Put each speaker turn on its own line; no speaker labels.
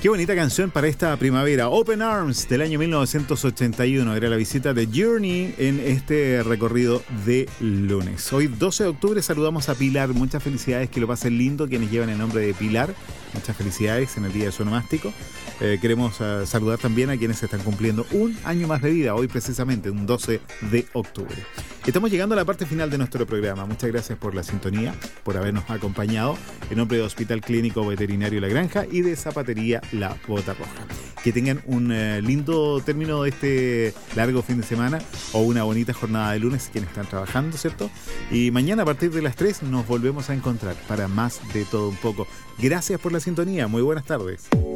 Qué bonita canción para esta primavera. Open Arms del año 1981. Era la visita de Journey en este recorrido de lunes. Hoy 12 de octubre saludamos a Pilar. Muchas felicidades, que lo pasen lindo quienes llevan el nombre de Pilar. Muchas felicidades en el día de su onomástico. Queremos saludar también a quienes están cumpliendo un año más de vida. Hoy precisamente, un 12 de octubre. Estamos llegando a la parte final de nuestro programa. Muchas gracias por la sintonía, por habernos acompañado. En nombre de Hospital Clínico Veterinario La Granja y de Zapatería La Bota Roja. Que tengan un lindo término de este largo fin de semana o una bonita jornada de lunes quienes están trabajando, ¿cierto? Y mañana a partir de las 3 nos volvemos a encontrar para más de todo un poco. Gracias por la sintonía. Muy buenas tardes.